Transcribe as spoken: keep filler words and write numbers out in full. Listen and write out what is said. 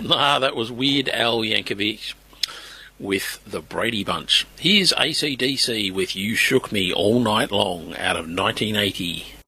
Ah, that was Weird Al Yankovic with the Brady Bunch. Here's A C D C with You Shook Me All Night Long out of nineteen eighty.